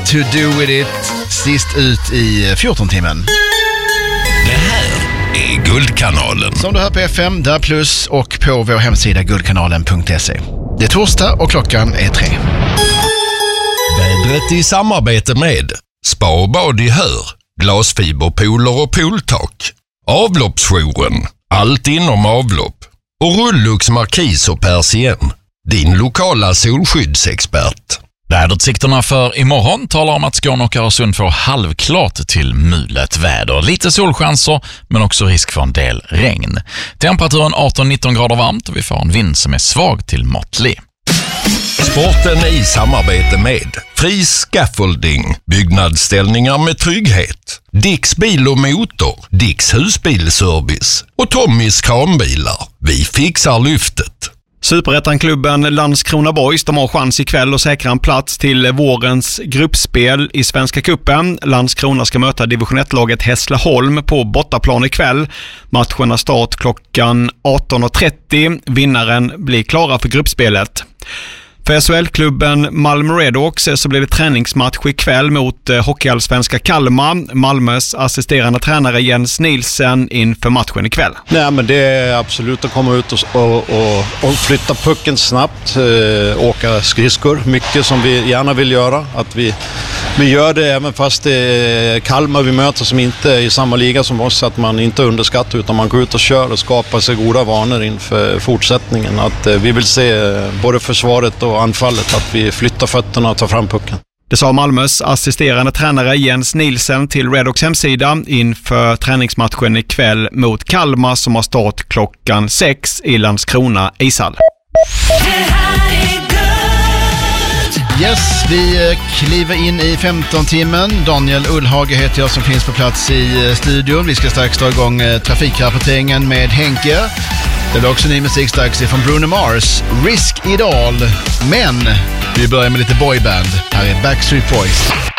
to do with it. Sist ut i 14-timmen. Det här är Guldkanalen. Som du hör på FM, där plus och på vår hemsida guldkanalen.se. Det är torsdag och klockan är 3. Vädret i samarbete med Spa och bad i Hör, glasfiberpooler och pooltak, Avloppsjouren, allt inom avlopp och Rullux Markis och Persien, din lokala solskyddsexpert. Väderutsikterna för imorgon talar om att Skåne och Öresund får halvklart till mulet väder. Lite solchanser men också risk för en del regn. Temperaturen 18-19 grader varmt och vi får en vind som är svag till måttlig. Sporten i samarbete med Fri Scaffolding, byggnadsställningar med trygghet, Dicks bil och motor, Dicks husbilservice och Tommys kranbilar. Vi fixar lyftet. Superettan-klubben Landskrona Boys, de har chans ikväll att säkra en plats till vårens gruppspel i Svenska Cupen. Landskrona ska möta division 1-laget Hässleholm på bortaplan ikväll. Matchen är start klockan 18.30. Vinnaren blir klara för gruppspelet. För SHL-klubben Malmö Redhawks så blir det träningsmatch ikväll mot hockeyallsvenska Kalmar. Malmös assisterande tränare Jens Nielsen inför matchen ikväll. Nej, men det är absolut att komma ut och flytta pucken snabbt, åka skridskor. Mycket som vi gärna vill göra. Att vi gör det även fast det är Kalmar vi möter som inte är i samma liga som oss. Att man inte underskattar utan man går ut och kör och skapar sig goda vanor inför fortsättningen. Att vi vill se både försvaret och anfallet, att vi flyttar fötterna och tar fram pucken. Det sa Malmös assisterande tränare Jens Nielsen till Redhawks hemsida inför träningsmatchen ikväll mot Kalmar som har start klockan 6 i Landskrona ishall. Yes, vi kliver in i 15-timmen. Daniel Ullhage heter jag som finns på plats i studion. Vi ska strax dra igång trafikrapporteringen med Henke. Det blir också ny musik strax från Bruno Mars, Risk It All. Men vi börjar med lite boyband. Här är Backstreet Boys.